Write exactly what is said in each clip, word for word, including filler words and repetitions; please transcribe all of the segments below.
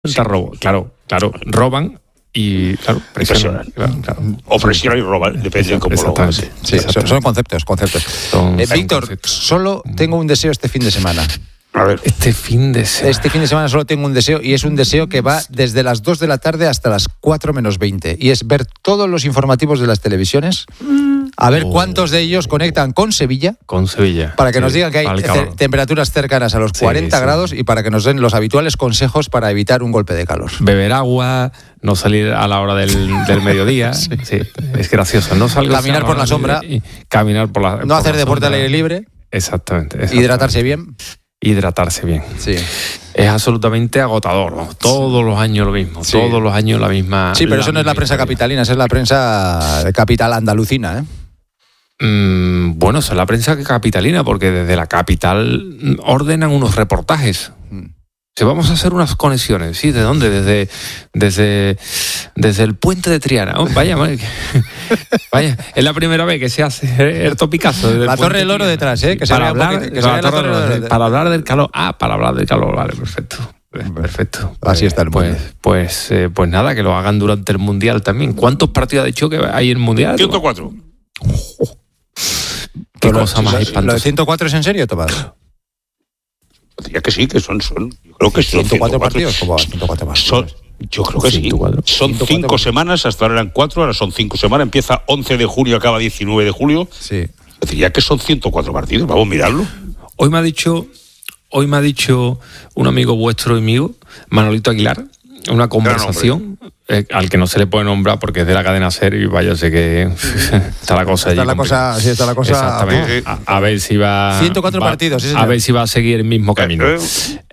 Sí. Robo. Claro, claro, roban y claro, presionan. Claro, claro. O presionan y roban, depende de cómo lo hagan. Sí, son, son conceptos, conceptos. Son, eh, Víctor, conceptos. Solo tengo un deseo este fin de semana. A ver, este fin de semana. Este fin de semana solo tengo un deseo y es un deseo que va desde las dos de la tarde hasta las cuatro menos veinte y es ver todos los informativos de las televisiones, a ver oh. cuántos de ellos conectan con Sevilla. Con Sevilla. Para que sí, nos digan que hay te- temperaturas cercanas a los sí, cuarenta sí. grados y para que nos den los habituales consejos para evitar un golpe de calor. Beber agua, no salir a la hora del, del mediodía. sí. sí, es gracioso. No salgas Caminar por la sombra. Y caminar por la No por hacer la deporte sombra. al aire libre. Exactamente, exactamente. Hidratarse bien. Hidratarse bien. Sí. Es absolutamente agotador, ¿no? Todos sí. los años lo mismo, sí. todos los años la misma. Sí, pero la eso no es la prensa historia. capitalina, esa es la prensa capital andalucina, ¿eh? Mm, bueno, esa es la prensa capitalina, porque desde la capital ordenan unos reportajes. Mm. Si vamos a hacer unas conexiones, ¿sí? ¿De dónde? Desde, desde, desde el puente de Triana. Oh, vaya, vaya, es la primera vez que se hace el topicazo. La Torre del Oro detrás, ¿eh? Que se para, hablar, poquito, que la se la torre, torre de, para hablar del calor. Ah, para hablar del calor, vale, perfecto. Perfecto. Así está el mundo. Pues, pues, eh, pues nada, que lo hagan durante el Mundial también. ¿Cuántos partidos ha dicho que hay en el Mundial? ciento cuatro. Oh, qué cosa más espantosa. ¿Lo de ciento cuatro es en serio, Tomás? Diría que sí, que son, son yo creo que son ciento cuatro partidos. ¿Cómo va? ciento cuatro más. Son, yo creo que ciento cuatro. Sí. Son ciento cuatro cinco semanas, hasta ahora eran cuatro, ahora son cinco semanas. Empieza once de julio, acaba diecinueve de julio. Sí. Diría que son ciento cuatro partidos. Vamos a mirarlo. Hoy me ha dicho, hoy me ha dicho un amigo vuestro y mío, Manolito Aguilar, una conversación eh, al que no se le puede nombrar porque es de la cadena SER y vaya, sé que está la cosa allí. Está la cosa, sí, está la cosa. Exactamente. A, a ver si va. ciento cuatro va, partidos, sí, a ver si va a seguir el mismo camino. Eh,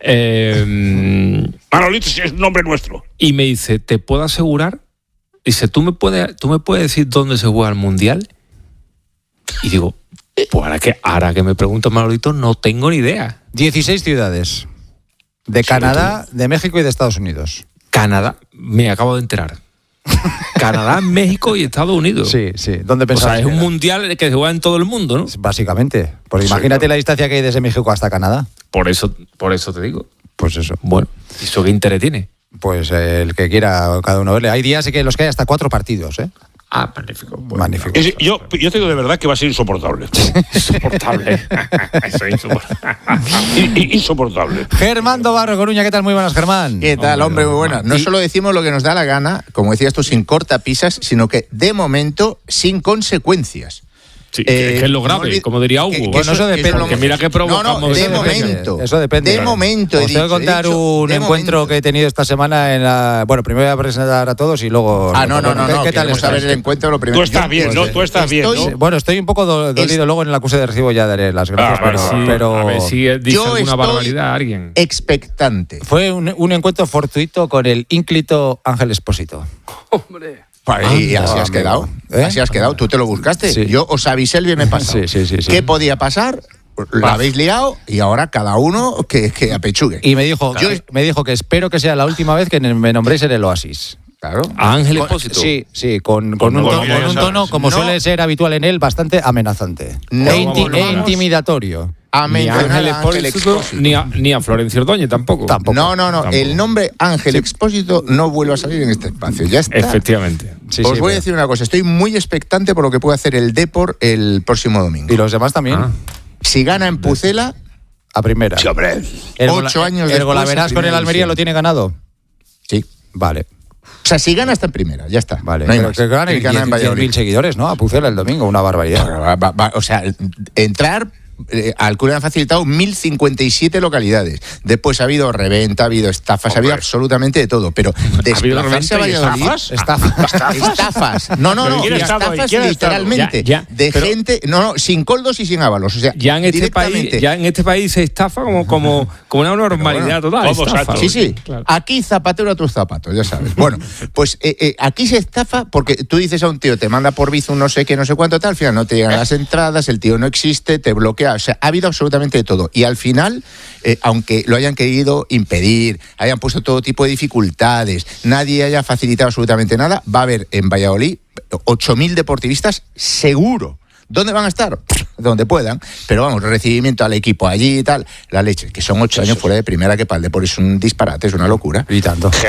eh, Manolito es un nombre nuestro. Y me dice, ¿te puedo asegurar? Dice, ¿tú me puedes, tú me puedes decir dónde se juega el Mundial? Y digo, pues ahora que, ahora que me pregunto, Manolito, no tengo ni idea. dieciséis ciudades. De Canadá, de México y de Estados Unidos. Canadá, me acabo de enterar. Canadá, México y Estados Unidos. Sí, sí. ¿Dónde pensabas? O sea, es un mundial que se juega en todo el mundo, ¿no? Básicamente. Porque sí, imagínate no. la distancia que hay desde México hasta Canadá. Por eso, por eso te digo. Pues eso. Bueno, ¿eso qué interés tiene? Pues eh, el que quiera cada uno verle. Hay días en que los que hay hasta cuatro partidos, ¿eh? Ah, magnífico. Bueno, magnífico. Es, yo, yo te digo de verdad que va a ser insoportable. Insoportable. Eso es insoportable. Insoportable. Germán Dobarro, Coruña, ¿qué tal? Muy buenas, Germán. ¿Qué tal, hombre? Muy buenas. No solo decimos lo que nos da la gana, como decías tú, sin cortapisas, sino que, de momento, sin consecuencias. Sí, eh, que es lo grave, no, como diría Hugo. Que, que bueno, eso depende. Que mira que provocamos. No, no, de eso momento. Depende. Eso depende. De claro. momento. Os tengo que contar dicho, un encuentro momento. que he tenido esta semana en la... Bueno, primero voy a presentar a todos y luego... Ah, no, no, no. ¿Qué, no ¿qué tal estás? Saber el encuentro lo primero. Tú estás bien, ¿no? Tú estás bien, ¿no? Bueno, estoy un poco do- dolido. Luego en el acuse de recibo ya daré las gracias. Ah, pero, pero, sí, pero... A ver si dice yo alguna estoy barbaridad a alguien. Expectante. Fue un, un encuentro fortuito con el ínclito Ángel Expósito. Hombre... Y así has quedado. ¿Eh? Así has quedado. ¿Tú te lo buscaste? Sí. Yo os avisé el viernes pasado. Sí, sí, sí, sí. ¿Qué podía pasar? Lo habéis liado y ahora cada uno que, que apechugue. Y me dijo, Yo, me dijo que espero que sea la última vez que me nombréis en el Oasis. Claro. ¿A Ángel Expósito? Sí, sí, con, con, con un, tono, con un tono, como no, suele ser habitual en él, bastante amenazante. No, e, inti- vamos, e intimidatorio. A Ni a Ángel Expósito, ni a, ni a Florencio Ordóñez tampoco. Tampoco. No, no, no. Tampoco. El nombre Ángel sí. Expósito no vuelve a salir en este espacio. Ya está. Efectivamente. Sí, Os sí, voy pero... a decir una cosa. Estoy muy expectante por lo que puede hacer el Depor el próximo domingo. Y los demás también. Ah. Si gana en Pucela... A primera. Sí, hombre. El Ocho gola, años ¿El después, Golaveras con el Almería lo tiene ganado? Sí. Vale. O sea, si gana está en primera, ya está. Vale. No hay pero más. que gane diez mil seguidores, ¿no? A Pucela el domingo, una barbaridad. Va, va, va, o sea, entrar... Eh, Alcura han facilitado mil cincuenta y siete localidades. Después ha habido reventa, ha habido estafas, ha habido absolutamente de todo. Pero desplazarse a Valladolid... ¿Estafas? Estafas. Estafas. No, no, no. Estafas literalmente. Ya, ya, de pero, gente... No, no, sin coldos y sin ábalos. O sea, ya en este país, ya en este país se estafa como, como, como una normalidad bueno, total. Estafa. Sí, sí. Claro. Aquí zapatero a tus zapatos, ya sabes. Bueno, pues eh, eh, aquí se estafa porque tú dices a un tío, te manda por Bizum no sé qué, no sé cuánto, tal, al final no te llegan las entradas, el tío no existe, te bloquea. O sea, ha habido absolutamente de todo. Y al final, eh, aunque lo hayan querido impedir, hayan puesto todo tipo de dificultades, nadie haya facilitado absolutamente nada, va a haber en Valladolid ocho mil deportivistas seguro. ¿Dónde van a estar? donde puedan, pero vamos, recibimiento al equipo allí y tal, la leche, que son ocho años fuera de primera, que para el deporte es un disparate, es una locura. Y tanto.